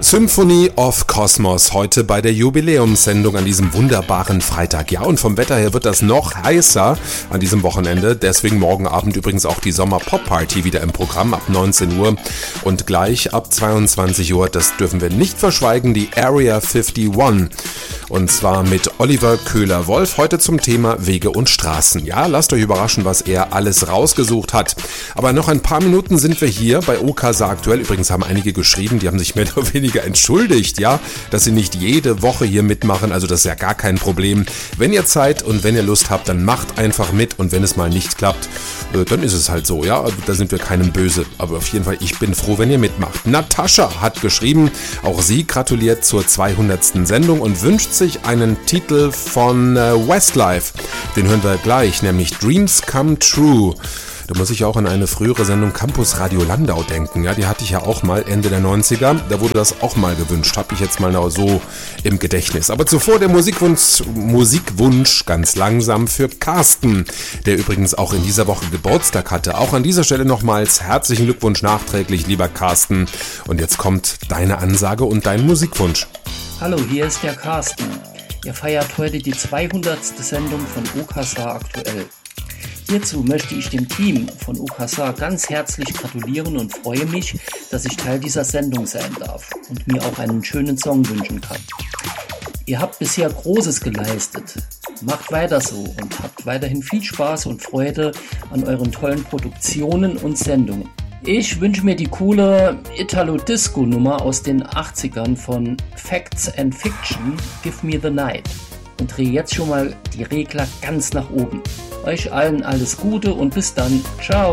Symphony of Cosmos heute bei der Jubiläumssendung an diesem wunderbaren Freitag. Ja, und vom Wetter her wird das noch heißer an diesem Wochenende. Deswegen morgen Abend übrigens auch die Sommer-Pop-Party wieder im Programm ab 19 Uhr. Und gleich ab 22 Uhr, das dürfen wir nicht verschweigen, die Area 51. Und zwar mit Oliver Köhler-Wolf heute zum Thema Wege und Straßen. Ja, lasst euch überraschen, was er alles rausgesucht hat. Aber noch ein paar Minuten sind wir hier bei OKSA aktuell. Übrigens haben einige geschrieben, die haben sich mehr oder weniger entschuldigt, ja, dass sie nicht jede Woche hier mitmachen. Also das ist ja gar kein Problem. Wenn ihr Zeit und wenn ihr Lust habt, dann macht einfach mit. Und wenn es mal nicht klappt, dann ist es halt so, ja. Da sind wir keinem böse. Aber auf jeden Fall, ich bin froh, wenn ihr mitmacht. Natascha hat geschrieben, auch sie gratuliert zur 200. Sendung und wünscht sich einen Titel von Westlife. Den hören wir gleich, nämlich Dreams Come True. Da muss ich auch an eine frühere Sendung Campus Radio Landau denken. Ja, die hatte ich ja auch mal Ende der 90er. Da wurde das auch mal gewünscht. Habe ich jetzt mal so im Gedächtnis. Aber zuvor der Musikwunsch ganz langsam für Carsten, der übrigens auch in dieser Woche Geburtstag hatte. Auch an dieser Stelle nochmals herzlichen Glückwunsch nachträglich, lieber Carsten. Und jetzt kommt deine Ansage und dein Musikwunsch. Hallo, hier ist der Carsten. Ihr feiert heute die 200. Sendung von OKSA aktuell. Hierzu möchte ich dem Team von OKSA ganz herzlich gratulieren und freue mich, dass ich Teil dieser Sendung sein darf und mir auch einen schönen Song wünschen kann. Ihr habt bisher Großes geleistet. Macht weiter so und habt weiterhin viel Spaß und Freude an euren tollen Produktionen und Sendungen. Ich wünsche mir die coole Italo-Disco-Nummer aus den 80ern von Facts and Fiction, Give Me the Night. Und drehe jetzt schon mal die Regler ganz nach oben. Euch allen alles Gute und bis dann. Ciao.